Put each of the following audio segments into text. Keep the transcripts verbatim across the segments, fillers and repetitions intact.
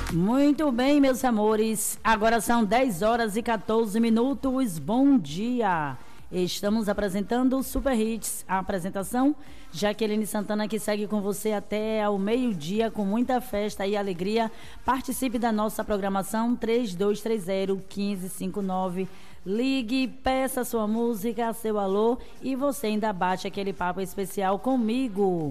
Muito bem, meus amores. Agora são dez horas e quatorze minutos. Bom dia. Estamos apresentando o Super Hits. A apresentação, Jaqueline Santana, que segue com você até ao meio-dia com muita festa e alegria. Participe da nossa programação três dois três zero, um cinco cinco nove. Ligue, peça sua música, seu alô e você ainda bate aquele papo especial comigo.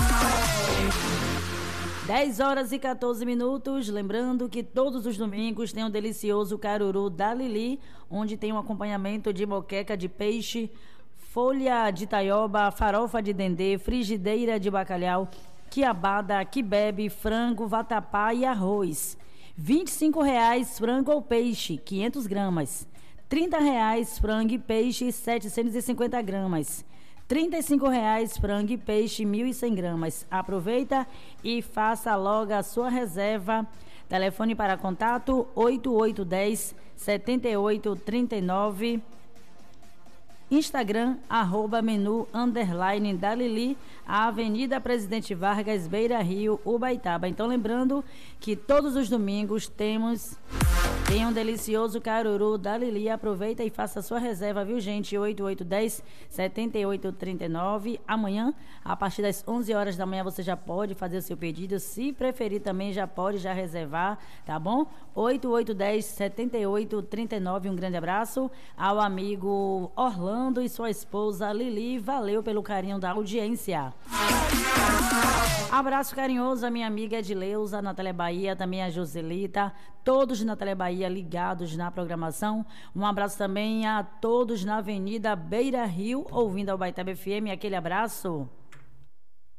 dez horas e quatorze minutos, lembrando que todos os domingos tem um delicioso caruru da Lili, onde tem um acompanhamento de moqueca de peixe, folha de taioba, farofa de dendê, frigideira de bacalhau, quiabada, quibebe, frango, vatapá e arroz. vinte e cinco reais frango ou peixe, quinhentas gramas. trinta reais frango e peixe, setecentas e cinquenta gramas. trinta e cinco reais frango e peixe, mil e cem gramas. Aproveita e faça logo a sua reserva. Telefone para contato oito oito um zero, sete oito três nove. Instagram, arroba menu, underline da Lili, a Avenida Presidente Vargas, Beira Rio, Ubaitaba. Então, lembrando que todos os domingos temos... Tem um delicioso caruru da Lili. Aproveita e faça a sua reserva, viu, gente? oito oito um zero, sete oito três nove. Amanhã, a partir das onze horas da manhã, você já pode fazer o seu pedido. Se preferir também, já pode já reservar, tá bom? oito oito um zero, sete oito três nove. Um grande abraço ao amigo Orlando e sua esposa Lili. Valeu pelo carinho da audiência. Abraço carinhoso à minha amiga Edileuza, Natália Bahia, também a Joselita, todos na Natália Bahia ligados na programação. Um abraço também a todos na Avenida Beira Rio, ouvindo ao Ubaitaba F M. Aquele abraço.